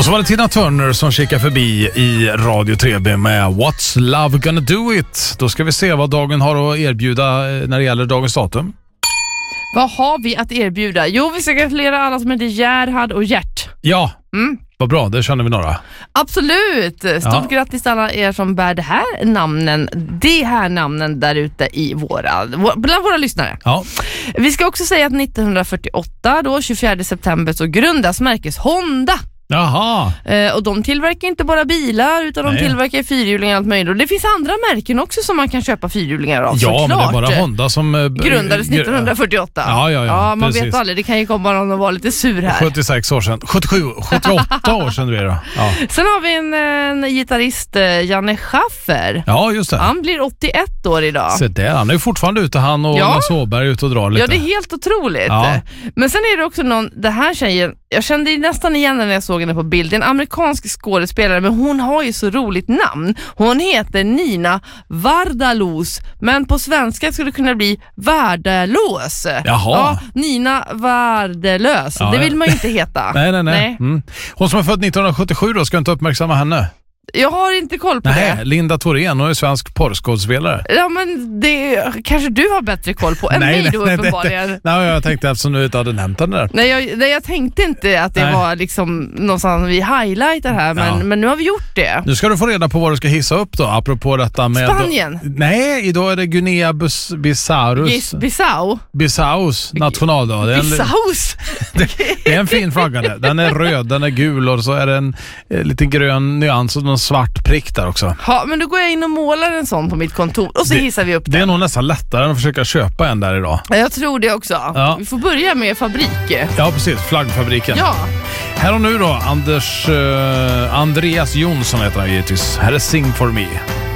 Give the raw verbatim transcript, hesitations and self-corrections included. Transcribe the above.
så var det Tina Turner som kikar förbi i Radio tre B med What's Love Gonna Do It. Då ska vi se vad dagen har att erbjuda när det gäller dagens datum. Vad har vi att erbjuda? Jo, vi ska gratulera alla som heter Gerhard och Gert. Ja, Mm. vad bra, det känner vi några. Absolut! Stort Ja. grattis till alla er som bär det här namnen, de här namnen där ute i våra, bland våra lyssnare. Ja. Vi ska också säga att nittonhundrafyrtioåtta, då tjugofjärde september, så grundas märkes Honda. Jaha. Eh, och de tillverkar inte bara bilar utan de Nej. tillverkar fyrhjulingar och allt möjligt. Och det finns andra märken också som man kan köpa fyrhjulingar av. Ja, men det är såklart. bara Honda som eh, Grundades gr- nittonhundrafyrtioåtta. Ja, ja, ja, ja man precis. vet aldrig, det kan ju komma någon och vara lite sur här. sjuttiosex år sedan. sjuttiosju, sjuttioåtta år sedan blir det. Ja. Sen har vi en, en gitarrist, eh, Janne Schaffer. Ja, just det. Han blir åttioett år idag. Så där, han är ju fortfarande ute, han och Ja. Lasse Åberg ute och drar lite. Ja, det är helt otroligt. Ja. Men sen är det också någon, det här tjejen, jag kände ju nästan igen när jag såg henne på bild. En amerikansk skådespelare, men hon har ju så roligt namn. Hon heter Nina Vardalos, men på svenska skulle det kunna bli Värdelös. Jaha. Ja, Nina Värdelös. Ja, det vill ja. man ju inte heta. Nej, nej, nej. Nej. Mm. Hon som är född nittonhundrasjuttiosju då, ska inte uppmärksamma henne. Jag har inte koll på Nej, det. Linda Thorén, hon är svensk porrskådespelare. Ja, men det kanske du har bättre koll på än mig då uppenbarligen. Nej, nej, jag tänkte eftersom du inte hade nämnt den där. Nej jag, nej, jag tänkte inte att det Nej. var liksom någonstans vi highlightar här, men, Ja. men nu har vi gjort det. Nu ska du få reda på vad du ska hissa upp då, apropå detta med... Spanien. Nej, idag är det Guinea Bus- Bissaus. Gis, Bissau. Bissaus nationaldag. Det är, en, Bissaus. det är en fin flagga det. Den är röd, den är gul och så är det en eh, lite grön nyans och någon svart prick där också. Ja, men då går jag in och målar en sån på mitt kontor och så Det- hissar vi upp Det är den. nog nästan lättare än att försöka köpa en där idag. Jag tror det också. Ja. Vi får börja med fabrik. Ja, precis. Flaggfabriken. Ja. Här och nu då, Anders, eh, Andreas Jonsson heter han givetvis. Här är Sing for me.